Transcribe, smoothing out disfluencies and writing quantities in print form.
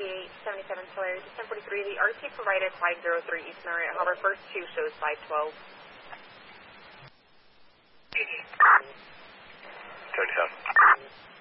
8877 Polaris 1043. The RT provided 503 East Marriott. However, first two shows 512. 77.